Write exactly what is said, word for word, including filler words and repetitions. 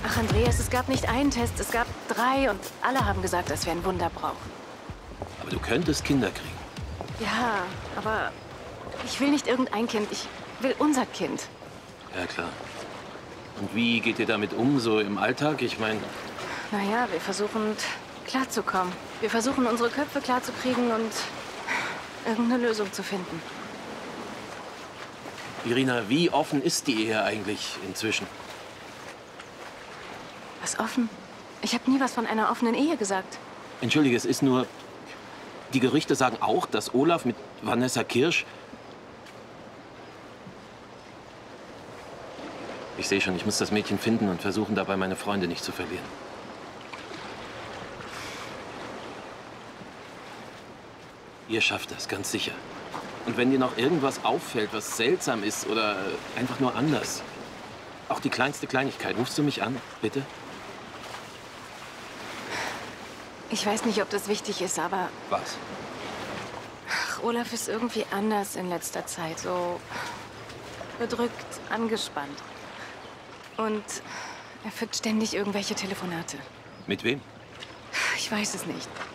Ach, Andreas, es gab nicht einen Test, es gab drei und alle haben gesagt, dass wir ein Wunder brauchen. Aber du könntest Kinder kriegen. Ja, aber ich will nicht irgendein Kind, ich will unser Kind. Ja, klar. Und wie geht ihr damit um, so im Alltag? Ich meine... Naja, wir versuchen klarzukommen. Wir versuchen, unsere Köpfe klarzukriegen und irgendeine Lösung zu finden. Irina, wie offen ist die Ehe eigentlich inzwischen? Was offen? Ich habe nie was von einer offenen Ehe gesagt. Entschuldige, es ist nur... Die Gerüchte sagen auch, dass Olaf mit Vanessa Kirsch... Ich sehe schon, ich muss das Mädchen finden und versuchen, dabei meine Freunde nicht zu verlieren. Ihr schafft das, ganz sicher. Und wenn dir noch irgendwas auffällt, was seltsam ist oder einfach nur anders, auch die kleinste Kleinigkeit, rufst du mich an, bitte? Ich weiß nicht, ob das wichtig ist, aber... Was? Ach, Olaf ist irgendwie anders in letzter Zeit. So bedrückt, angespannt. Und er führt ständig irgendwelche Telefonate. Mit wem? Ich weiß es nicht.